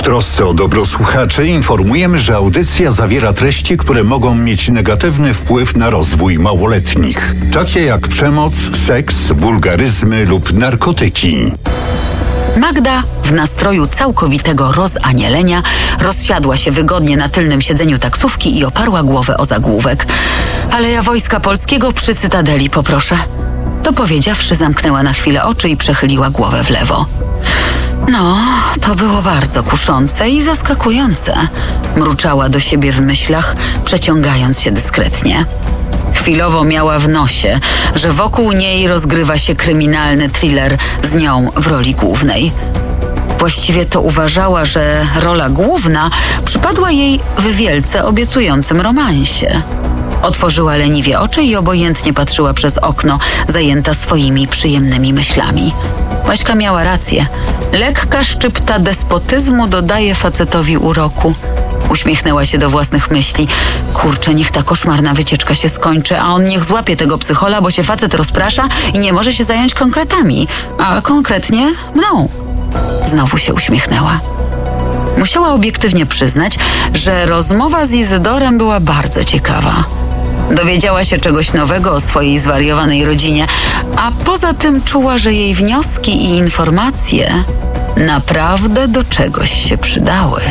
trosce o dobro słuchaczy informujemy, że audycja zawiera treści, które mogą mieć negatywny wpływ na rozwój małoletnich, takie jak przemoc, seks, wulgaryzmy lub narkotyki. Magda w nastroju całkowitego rozanielenia rozsiadła się wygodnie na tylnym siedzeniu taksówki i oparła głowę o zagłówek. Aleja Wojska Polskiego przy Cytadeli, poproszę. To powiedziawszy, zamknęła na chwilę oczy i przechyliła głowę w lewo. No, to było bardzo kuszące i zaskakujące. Mruczała do siebie w myślach, przeciągając się dyskretnie. Chwilowo miała w nosie, że wokół niej rozgrywa się kryminalny thriller z nią w roli głównej. Właściwie to uważała, że rola główna przypadła jej w wielce obiecującym romansie. Otworzyła leniwie oczy i obojętnie patrzyła przez okno, zajęta swoimi przyjemnymi myślami. Baśka miała rację. Lekka szczypta despotyzmu dodaje facetowi uroku. Uśmiechnęła się do własnych myśli. Kurczę, niech ta koszmarna wycieczka się skończy, a on niech złapie tego psychola, bo się facet rozprasza i nie może się zająć konkretami, a konkretnie mną. Znowu się uśmiechnęła. Musiała obiektywnie przyznać, że rozmowa z Izydorem była bardzo ciekawa. Dowiedziała się czegoś nowego o swojej zwariowanej rodzinie, a poza tym czuła, że jej wnioski i informacje naprawdę do czegoś się przydały.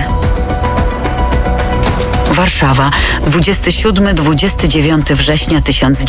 Warszawa, 27-29 września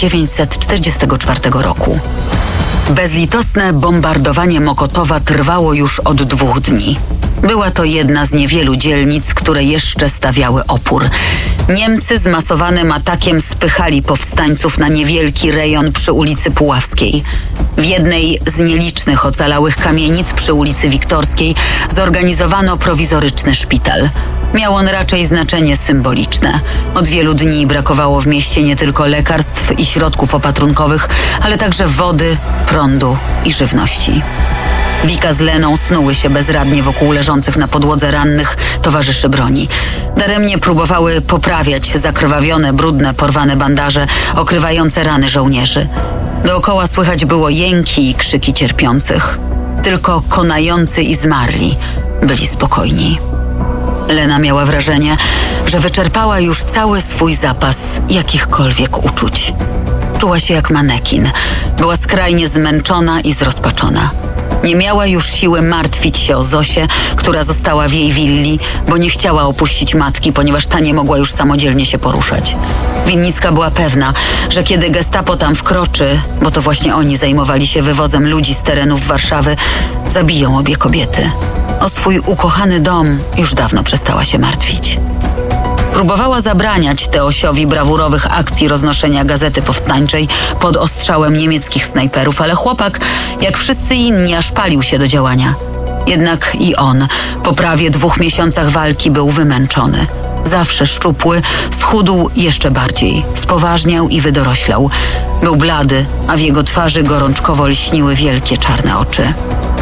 1944 roku. Bezlitosne bombardowanie Mokotowa trwało już od 2 dni. Była to jedna z niewielu dzielnic, które jeszcze stawiały opór. Niemcy zmasowanym atakiem spychali powstańców na niewielki rejon przy ulicy Puławskiej. W jednej z nielicznych ocalałych kamienic przy ulicy Wiktorskiej zorganizowano prowizoryczny szpital. Miał on raczej znaczenie symboliczne. Od wielu dni brakowało w mieście nie tylko lekarstw i środków opatrunkowych, ale także wody, prądu i żywności. Wika z Leną snuły się bezradnie wokół leżących na podłodze rannych towarzyszy broni. Daremnie próbowały poprawiać zakrwawione, brudne, porwane bandaże okrywające rany żołnierzy. Dookoła słychać było jęki i krzyki cierpiących. Tylko konający i zmarli byli spokojni. Lena miała wrażenie, że wyczerpała już cały swój zapas jakichkolwiek uczuć. Czuła się jak manekin. Była skrajnie zmęczona i zrozpaczona. Nie miała już siły martwić się o Zosię, która została w jej willi, bo nie chciała opuścić matki, ponieważ ta nie mogła już samodzielnie się poruszać. Winnicka była pewna, że kiedy gestapo tam wkroczy, bo to właśnie oni zajmowali się wywozem ludzi z terenów Warszawy, zabiją obie kobiety. O swój ukochany dom już dawno przestała się martwić. Próbowała zabraniać Teosiowi brawurowych akcji roznoszenia Gazety Powstańczej pod ostrzałem niemieckich snajperów, ale chłopak, jak wszyscy inni, aż palił się do działania. Jednak i on po prawie 2 miesiącach walki był wymęczony. Zawsze szczupły, schudł jeszcze bardziej, spoważniał i wydoroślał. Był blady, a w jego twarzy gorączkowo lśniły wielkie czarne oczy.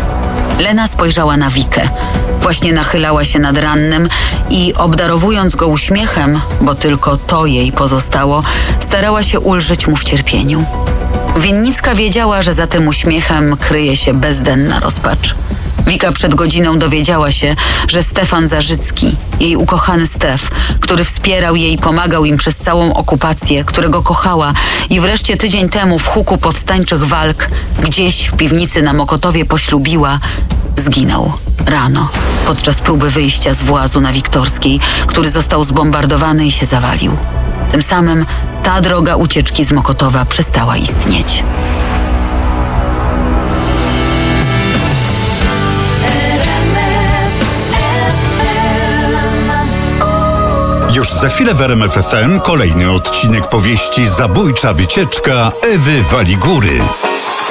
Lena spojrzała na Wikę. Właśnie nachylała się nad rannym i obdarowując go uśmiechem, bo tylko to jej pozostało, starała się ulżyć mu w cierpieniu. Winnicka wiedziała, że za tym uśmiechem kryje się bezdenna rozpacz. Wika przed godziną dowiedziała się, że Stefan Zarzycki, jej ukochany Stef, który wspierał jej i pomagał im przez całą okupację, którego kochała i wreszcie tydzień temu w huku powstańczych walk gdzieś w piwnicy na Mokotowie poślubiła, zginął rano podczas próby wyjścia z włazu na Wiktorskiej, który został zbombardowany i się zawalił. Tym samym ta droga ucieczki z Mokotowa przestała istnieć. Już za chwilę w RMF FM kolejny odcinek powieści Zabójcza wycieczka Ewy Waligury.